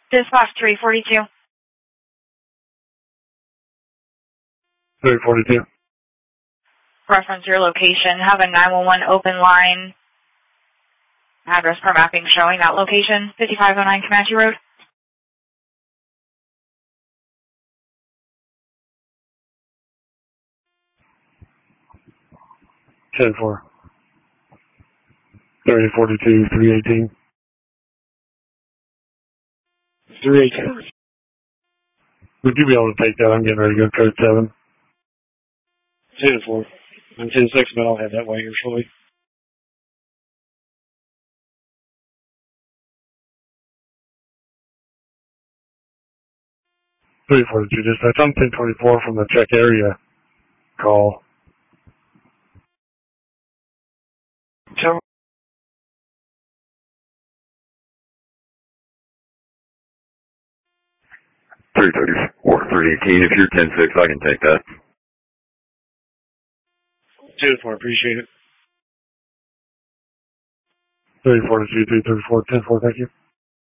Dispatch 342. 342. Reference your location. Have a 911 open line. Address per mapping showing that location. 5509 Comanche Road. Ten four. 3042, 318. 318. Would you be able to take that? I'm getting ready to go code 7. 10-4. I'm 10-6, but I'll head that way here shortly. 342 dispatch. I'm 1024 from the check area call. Tell 334, 318. If you're 10-6, I can take that. 10-4, appreciate it. 342, 334, 10-4, thank you.